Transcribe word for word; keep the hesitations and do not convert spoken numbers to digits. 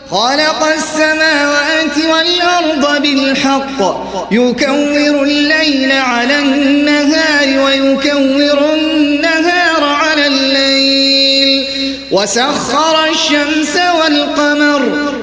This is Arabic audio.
خلق السماوات والأرض بالحق يكور الليل على النهار ويكور النهار على الليل وسخر الشمس والقمر